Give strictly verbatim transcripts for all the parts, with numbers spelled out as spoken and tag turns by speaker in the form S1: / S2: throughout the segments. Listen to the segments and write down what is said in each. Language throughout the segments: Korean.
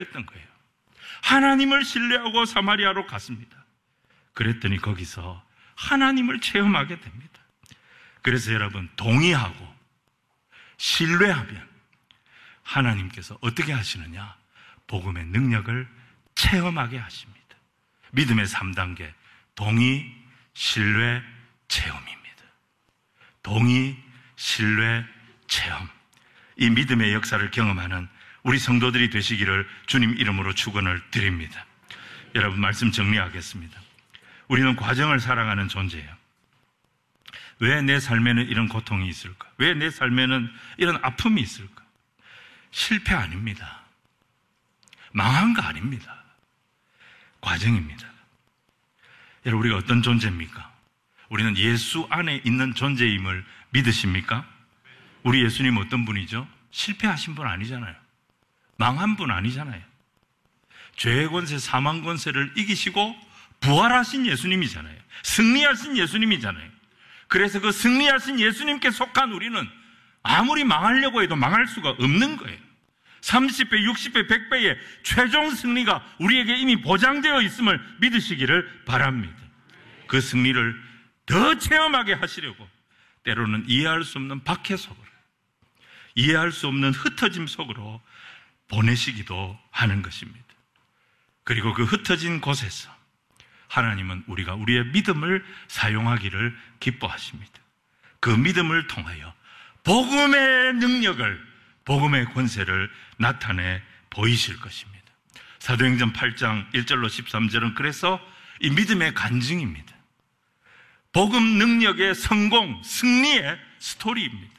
S1: 했던 거예요. 하나님을 신뢰하고 사마리아로 갔습니다. 그랬더니 거기서 하나님을 체험하게 됩니다. 그래서 여러분, 동의하고 신뢰하면 하나님께서 어떻게 하시느냐? 복음의 능력을 체험하게 하십니다. 믿음의 삼 단계, 동의, 신뢰, 체험입니다. 동의, 신뢰, 체험. 이 믿음의 역사를 경험하는 우리 성도들이 되시기를 주님 이름으로 축원을 드립니다. 여러분, 말씀 정리하겠습니다. 우리는 과정을 살아가는 존재예요. 왜 내 삶에는 이런 고통이 있을까? 왜 내 삶에는 이런 아픔이 있을까? 실패 아닙니다. 망한 거 아닙니다. 과정입니다. 여러분, 우리가 어떤 존재입니까? 우리는 예수 안에 있는 존재임을 믿으십니까? 우리 예수님 어떤 분이죠? 실패하신 분 아니잖아요. 망한 분 아니잖아요. 죄의 권세, 사망 권세를 이기시고 부활하신 예수님이잖아요. 승리하신 예수님이잖아요. 그래서 그 승리하신 예수님께 속한 우리는 아무리 망하려고 해도 망할 수가 없는 거예요. 삼십 배, 육십 배, 백 배의 최종 승리가 우리에게 이미 보장되어 있음을 믿으시기를 바랍니다. 그 승리를 더 체험하게 하시려고 때로는 이해할 수 없는 박해 속으로, 이해할 수 없는 흩어짐 속으로 보내시기도 하는 것입니다. 그리고 그 흩어진 곳에서 하나님은 우리가 우리의 믿음을 사용하기를 기뻐하십니다. 그 믿음을 통하여 복음의 능력을, 복음의 권세를 나타내 보이실 것입니다. 사도행전 팔 장 일 절로 십삼 절은 그래서 이 믿음의 간증입니다. 복음 능력의 성공, 승리의 스토리입니다.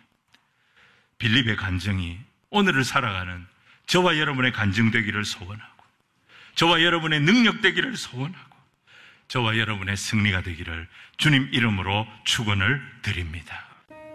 S1: 빌립의 간증이 오늘을 살아가는 저와 여러분의 간증 되기를 소원하고, 저와 여러분의 능력 되기를 소원하고, 저와 여러분의 승리가 되기를 주님 이름으로 축원을 드립니다.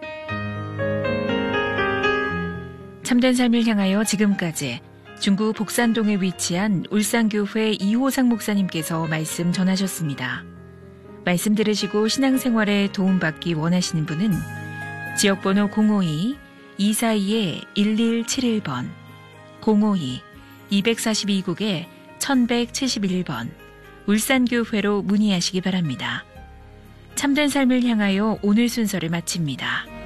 S2: 참된 삶을 향하여 지금까지 중구 복산동에 위치한 울산교회 이호상 목사님께서 말씀 전하셨습니다. 말씀 들으시고 신앙생활에 도움받기 원하시는 분은 지역번호 공오이 이사이 일일칠일 번, 공오이 이사이 국에 천백칠십일 번 울산교회로 문의하시기 바랍니다. 참된 삶을 향하여 오늘 순서를 마칩니다.